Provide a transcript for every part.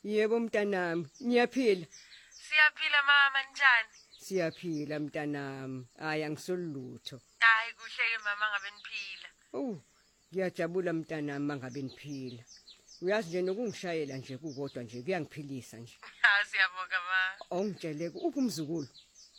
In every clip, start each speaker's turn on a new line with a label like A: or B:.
A: Yebo mntanami, niyaphila?
B: Siyaphila mama njani?
A: Siyaphila mntanami. Hayi angisolutho.
B: Hayi kuhle ke mama ngabe niphila.
A: Ngiyajabula mntanami mangabe niphila. Uyazi nje nokungishayela nje kukodwa nje kuyangiphilisa nje.
B: Siyabonga ma.
A: Ongitsheleke umzukulu.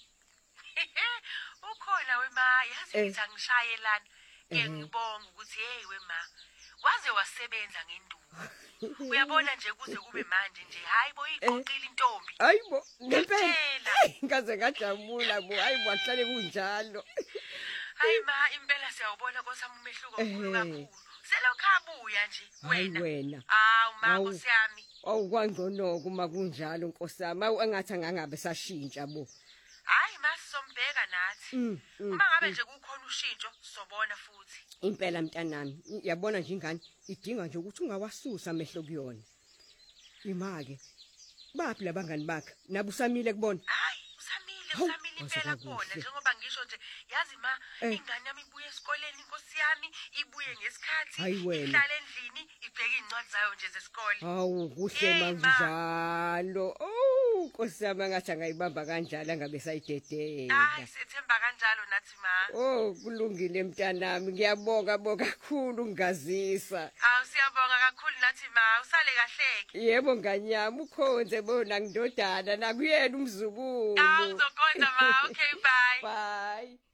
B: Ukhona wema yazi ngithi angishayelana. Ngiyabonga ukuthi hey wema. Waze wasebenza ngenduku. Uyabona nje kuze kube manje nje hayi boyiqoqile intombi.
A: Hayibo ngempela. Ngaze ngajabula bo hayi wahlale kunjalo.
B: Hayi ma impela siyawubona kosami umehluko omkhulu kakhulu. Selokhabuya nje
A: wena.
B: Uma nkosiyami.
A: Awukwangcono kuma kunjalo nkosami. Angathi angangabe sashintsha bo.
B: Hayi masizombheka nathi. Uma ngabe nje kukhona ushintsho sobona futhi.
A: Impela mntanami, yabona nje ingane idinga nje ukuthi ungawasusa amehlo kuyona. Imake. Baphi labangani bakhe? Nabo usamile kubona?
B: Hayi, usamile impela khona njengoba ngisho nje yazi ma ingane yami ibuye esikoleni inkosi yami ibuye ngesikhathi ihlala endlini ibheka incwadi zayo nje zesikole.
A: Hawu kuhle manjalo. Nkosi yami ngathi angayibamba kanjalo angabe sayidedela.
B: Hayi sethemba kanjalo nathi ma.
A: Kulungile mntanami ngiyabonga kakhulu ngazisa.
B: Siyabonga kakhulu nathi ma usale kahleke.
A: Yebo nganyama ukhonze bona ngidodana nakuyena umzukulu.
B: Ngizokhonza ma. Okay bye.
A: Bye.